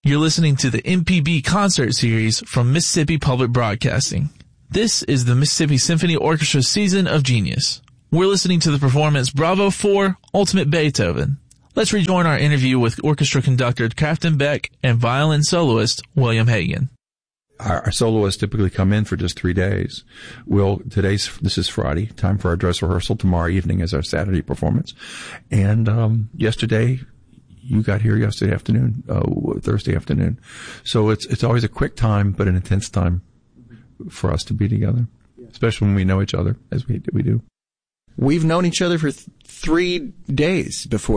You're listening to the MPB concert series from Mississippi Public Broadcasting. This is the Mississippi Symphony Orchestra Season of Genius. We're listening to the performance Bravo 4, Ultimate Beethoven. Let's rejoin our interview with orchestra conductor Crafton Beck and violin soloist William Hagen. Our soloists typically come in for just 3 days. This is Friday, time for our dress rehearsal. Tomorrow evening is our Saturday performance. And, you got here yesterday afternoon, Thursday afternoon. So it's always a quick time, but an intense time for us to be together, especially when we know each other as we do. We've known each other for 3 days before